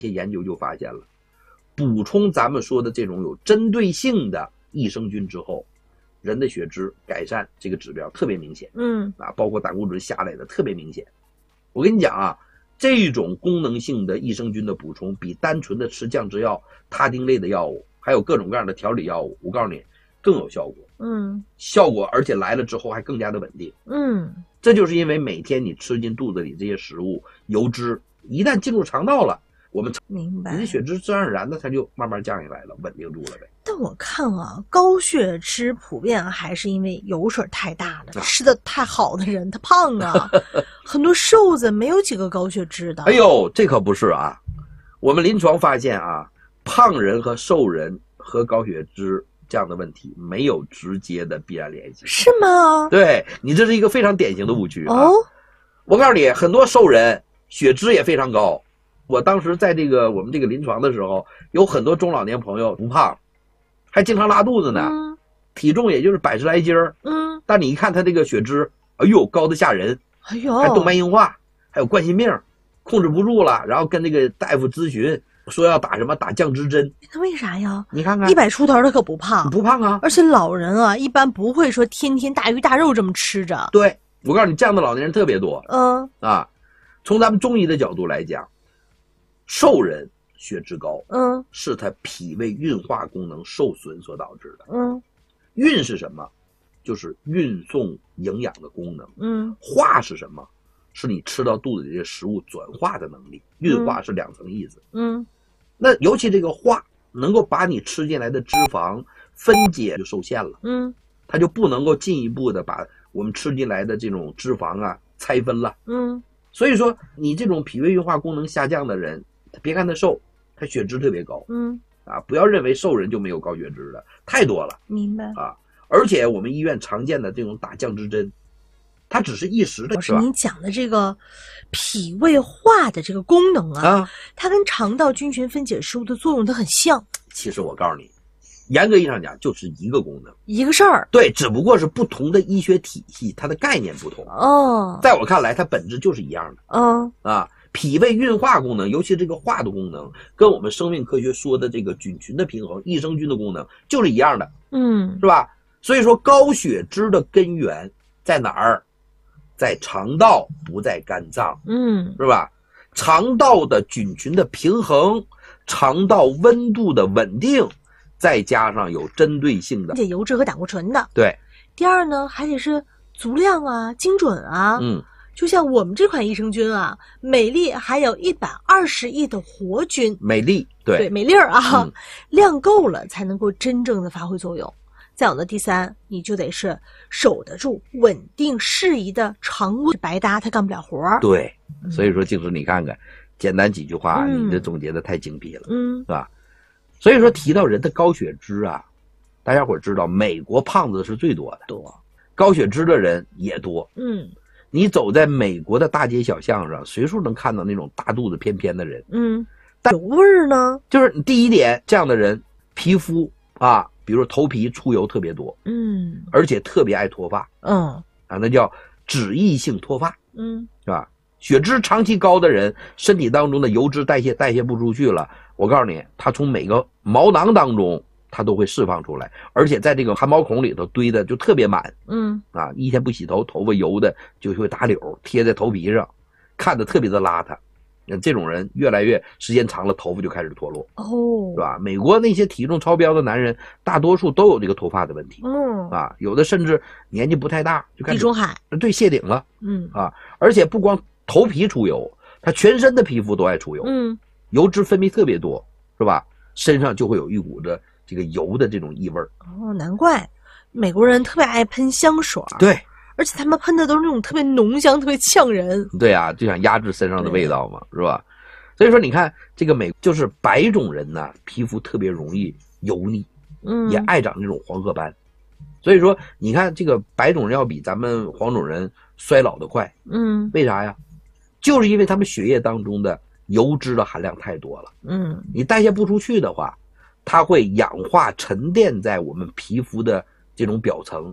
些研究就发现了，补充咱们说的这种有针对性的益生菌之后，人的血脂改善这个指标特别明显。包括胆固醇下来的特别明显。我跟你讲啊，这种功能性的益生菌的补充比单纯的吃降脂药、他汀类的药物，还有各种各样的调理药物，我告诉你更有效果。效果而且来了之后还更加的稳定。这就是因为每天你吃进肚子里这些食物油脂一旦进入肠道了，我们明白， 你的血脂自然而然的它就慢慢降下来了，稳定住了呗。 但我看啊，高血脂普遍还是因为油水太大了，吃的太好的人他胖啊，很多瘦子没有几个高血脂的。 哎呦，这可不是啊，我们临床发现啊，胖人和瘦人和高血脂这样的问题没有直接的必然联系。 是吗？ 对，你这是一个非常典型的误区啊。我告诉你，很多瘦人血脂也非常高。我当时在我们这个临床的时候，有很多中老年朋友不胖，还经常拉肚子呢，体重也就是100来斤儿。但你一看他这个血脂，哎呦，高的吓人， 哎呦， 还动脉硬化，还有冠心病，控制不住了，然后跟那个大夫咨询，说要打什么打降脂针。 那为啥呀？ 你看看 100出头他可不胖， 不胖啊。 而且老人啊，一般不会说天天大鱼大肉这么吃着。 对，我告诉你，这样的老年人特别多。从咱们中医的角度来讲，瘦人血脂高，是他脾胃运化功能受损所导致的。运是什么？就是运送营养的功能。化是什么？是你吃到肚子里的食物转化的能力。运化是2层意思。那尤其这个化能够把你吃进来的脂肪分解就受限了。它就不能够进一步的把我们吃进来的这种脂肪啊拆分了。所以说你这种脾胃运化功能下降的人，别看他瘦，他血脂特别高。不要认为瘦人就没有高血脂的，太多了。 明白啊。而且我们医院常见的这种打降脂针，它只是一时的。 老师，你讲的这个脾胃化的这个功能啊，它跟肠道菌群分解食物的作用它很像。 其实我告诉你，严格意义上讲就是一个功能， 一个事儿。 对，只不过是不同的医学体系，它的概念不同。在我看来，它本质就是一样的。脾胃运化功能，尤其这个化的功能，跟我们生命科学说的这个菌群的平衡、益生菌的功能就是一样的。是吧？所以说高血脂的根源在哪儿？在肠道，不在肝脏。是吧？肠道的菌群的平衡，肠道温度的稳定，再加上有针对性的油脂和胆固醇的。 对。 第二呢，还得是足量啊，精准啊。就像我们这款益生菌啊，美丽还有120亿的活菌。 美丽，对， 美丽儿啊，量够了才能够真正的发挥作用。再有呢，第三，你就得是守得住稳定适宜的常温，白搭它干不了活儿。 对，所以说静时你看看，简单几句话，你这总结的太精辟了。是吧？所以说提到人的高血脂啊，大家伙知道美国胖子是最多的，高血脂的人也多。你走在美国的大街小巷上，随处能看到那种大肚子偏偏的人。 但有味儿呢， 就是第一点，这样的人皮肤啊，比如说头皮出油特别多。而且特别爱脱发。那叫脂溢性脱发。是吧？血脂长期高的人，身体当中的油脂代谢不出去了，我告诉你，他从每个毛囊当中它都会释放出来，而且在这个汗毛孔里头堆的就特别满。一天不洗头，头发油的就会打绺，贴在头皮上，看着特别的邋遢。这种人越来越时间长了，头发就开始脱落。是吧？美国那些体重超标的男人，大多数都有这个脱发的问题。有的甚至年纪不太大就开始地中海对谢顶了。而且不光头皮出油，他全身的皮肤都爱出油。油脂分泌特别多，是吧？身上就会有一股子这个油的这种异味。 难怪美国人特别爱喷香水。 对， 而且他们喷的都是那种特别浓香、特别呛人。 对啊，就想压制身上的味道嘛，是吧？所以说你看这个就是白种人呢，皮肤特别容易油腻，也爱长这种黄褐斑。所以说你看这个白种人要比咱们黄种人衰老的快。为啥呀？就是因为他们血液当中的油脂的含量太多了。你代谢不出去的话，它会氧化沉淀在我们皮肤的这种表层，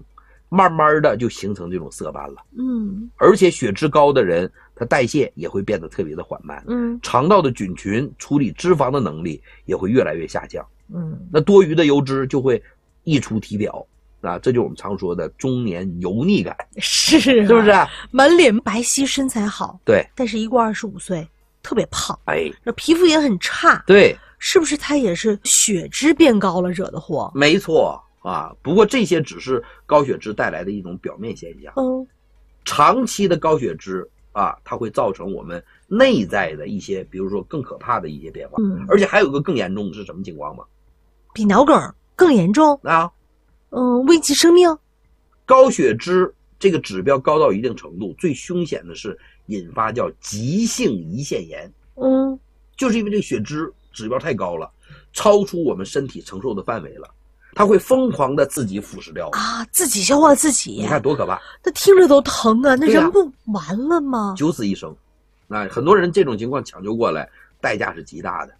慢慢的就形成这种色斑了。而且血脂高的人，他代谢也会变得特别的缓慢。肠道的菌群处理脂肪的能力也会越来越下降。那多余的油脂就会溢出体表。这就是我们常说的中年油腻感，是不是？ 满脸白皙，身材好， 对， 但是一过25岁，特别胖，这皮肤也很差， 对， 是不是他也是血脂变高了惹的祸？ 没错不过这些只是高血脂带来的一种表面现象。长期的高血脂它会造成我们内在的一些，比如说更可怕的一些变化。而且还有个更严重的是什么情况吗？ 比脑梗更严重危及生命。 高血脂这个指标高到一定程度，最凶险的是引发叫急性胰腺炎。就是因为这个血脂指标太高了，超出我们身体承受的范围了，它会疯狂的自己腐蚀掉自己消化自己。 你看多可怕！ 那听着都疼啊，那人不完了吗？ 九死一生。很多人这种情况抢救过来，代价是极大的。